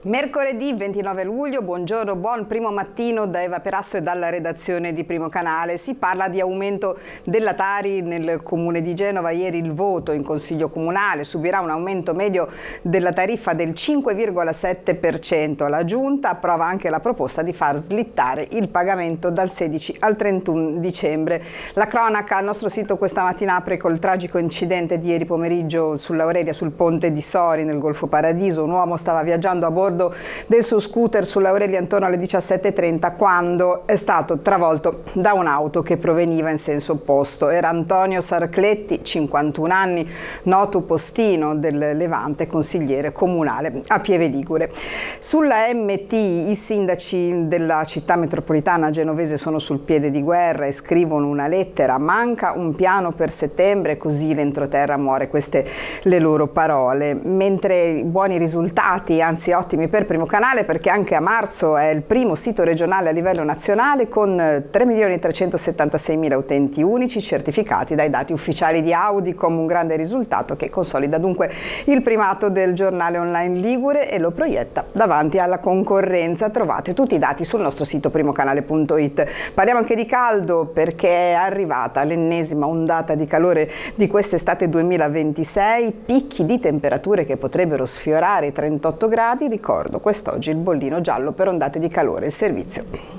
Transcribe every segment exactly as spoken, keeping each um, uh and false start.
Mercoledì ventinove luglio, buongiorno, buon primo mattino da Eva Perasso e dalla redazione di Primo Canale. Si parla di aumento della Tari nel comune di Genova. Ieri il voto in consiglio comunale subirà un aumento medio della tariffa del cinque virgola sette per cento. La giunta approva anche la proposta di far slittare il pagamento dal sedici al trentuno dicembre. La cronaca al nostro sito questa mattina apre col tragico incidente di ieri pomeriggio sull'Aurelia, sul ponte di Sori nel Golfo Paradiso. Un uomo stava viaggiando a bordo del suo scooter sull'Aurelia intorno alle diciassette e trenta quando è stato travolto da un'auto che proveniva in senso opposto. Era Antonio Sarcletti, cinquantuno anni, noto postino del Levante, consigliere comunale a Pieve Ligure. Sulla M T i sindaci della città metropolitana genovese sono sul piede di guerra e scrivono una lettera: manca un piano per settembre, così l'entroterra muore. Queste le loro parole. Mentre buoni risultati, anzi ottimi per Primo Canale, perché anche a marzo è il primo sito regionale a livello nazionale con tre milioni trecentosettantasei mila utenti unici certificati dai dati ufficiali di Audicom, un grande risultato che consolida dunque il primato del giornale online ligure e lo proietta davanti alla concorrenza. Trovate tutti i dati sul nostro sito primocanale punto it. Parliamo anche di caldo perché è arrivata l'ennesima ondata di calore di quest'estate duemilaventisei, picchi di temperature che potrebbero sfiorare i trentotto gradi. Ricordo quest'oggi il bollino giallo per ondate di calore, il servizio.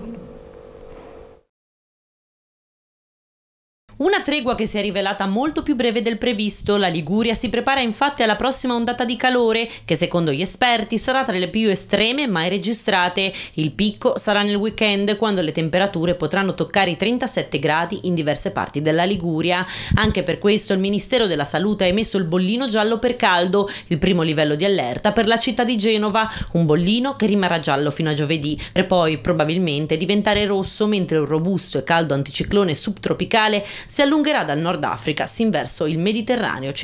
Una tregua che si è rivelata molto più breve del previsto. La Liguria si prepara infatti alla prossima ondata di calore che secondo gli esperti sarà tra le più estreme mai registrate. Il picco sarà nel weekend, quando le temperature potranno toccare i trentasette gradi in diverse parti della Liguria. Anche per questo il Ministero della Salute ha emesso il bollino giallo per caldo, il primo livello di allerta per la città di Genova, un bollino che rimarrà giallo fino a giovedì per poi probabilmente diventare rosso, mentre un robusto e caldo anticiclone subtropicale si allungherà dal Nord Africa sin verso il Mediterraneo